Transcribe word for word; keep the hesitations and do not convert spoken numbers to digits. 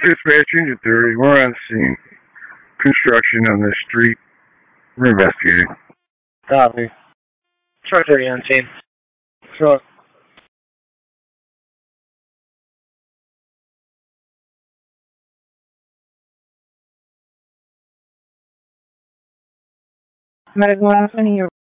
Dispatch Engine thirty, we're on scene. Construction on this street. We're investigating. Copy. Truck thirty on scene. Truck. Medic one, I'm sending you